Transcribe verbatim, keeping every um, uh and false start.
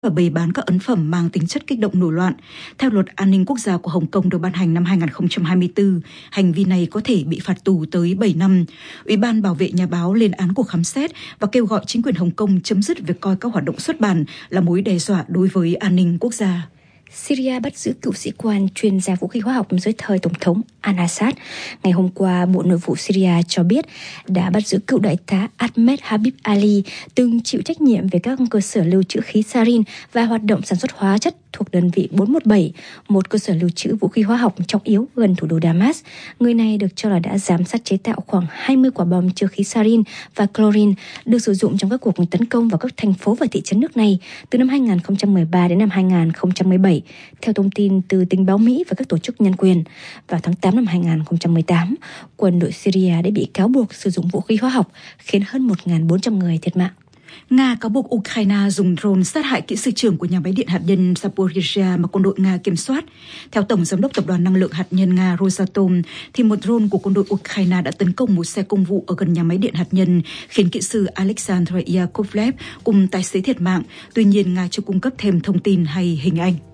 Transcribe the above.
và bày bán các ấn phẩm mang tính chất kích động nổi loạn. Theo luật an ninh quốc gia của Hồng Kông được ban hành năm hai không hai tư, hành vi này có thể bị phạt tù tới bảy năm. Ủy ban bảo vệ nhà báo lên án cuộc khám xét và kêu gọi chính quyền Hồng Kông chấm dứt việc coi các hoạt động xuất bản là mối đe dọa đối với an ninh quốc gia. Syria bắt giữ cựu sĩ quan chuyên gia vũ khí hóa học dưới thời Tổng thống al-Assad. Ngày hôm qua, Bộ Nội vụ Syria cho biết đã bắt giữ cựu đại tá Ahmed Habib Ali, từng chịu trách nhiệm về các cơ sở lưu trữ khí sarin và hoạt động sản xuất hóa chất thuộc đơn vị bốn một bảy, một cơ sở lưu trữ vũ khí hóa học trọng yếu gần thủ đô Damas. Người này được cho là đã giám sát chế tạo khoảng hai mươi quả bom chứa khí sarin và chlorine được sử dụng trong các cuộc tấn công vào các thành phố và thị trấn nước này từ năm hai không một ba đến năm hai không một bảy, theo thông tin từ tình báo Mỹ và các tổ chức nhân quyền. Vào tháng tám năm hai không một tám, quân đội Syria đã bị cáo buộc sử dụng vũ khí hóa học, khiến hơn một nghìn bốn trăm người thiệt mạng. Nga cáo buộc Ukraine dùng drone sát hại kỹ sư trưởng của nhà máy điện hạt nhân Zaporizhzhia mà quân đội Nga kiểm soát. Theo Tổng Giám đốc Tập đoàn Năng lượng Hạt nhân Nga Rosatom, thì một drone của quân đội Ukraine đã tấn công một xe công vụ ở gần nhà máy điện hạt nhân, khiến kỹ sư Alexander Yakovlev cùng tài xế thiệt mạng. Tuy nhiên, Nga chưa cung cấp thêm thông tin hay hình ảnh.